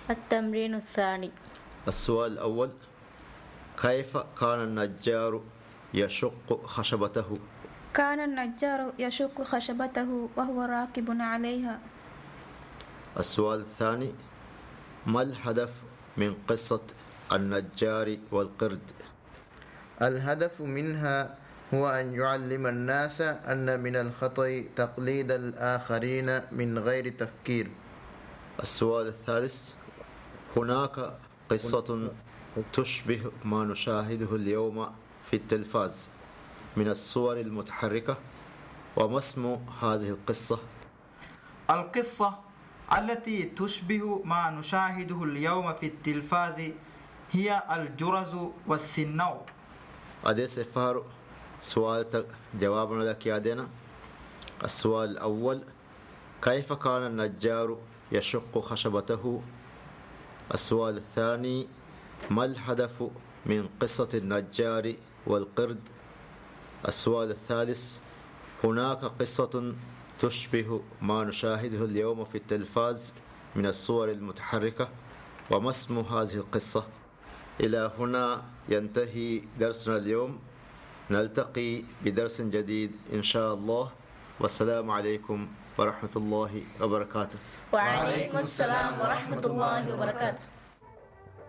التمرين الثاني. السؤال الأول: كيف كان النجار يشق خشبته؟ كان النجار يشق خشبته وهو راكب عليها. السؤال الثاني: ما الهدف من قصة النجار والقرد؟ الهدف منها هو أن يعلم الناس أن من الخطأ تقليد الآخرين من غير تفكير. السؤال الثالث: هناك قصة تشبه ما نشاهده اليوم في التلفاز من الصور المتحركة، وما اسم هذه القصة؟ القصة التي تشبه ما نشاهده اليوم في التلفاز هي الجرز والسنو. أدي سفار سؤال جوابنا لك يا دينا. السؤال الأول: كيف كان النجار يشق خشبته؟ السؤال الثاني: ما الهدف من قصة النجار والقرد؟ السؤال الثالث: هناك قصة تشبه ما نشاهده اليوم في التلفاز من الصور المتحركة، وما اسم هذه القصة؟ إلى هنا ينتهي درسنا اليوم، نلتقي بدرس جديد إن شاء الله، والسلام عليكم ورحمة الله وبركاته. وعليكم السلام ورحمة الله وبركاته.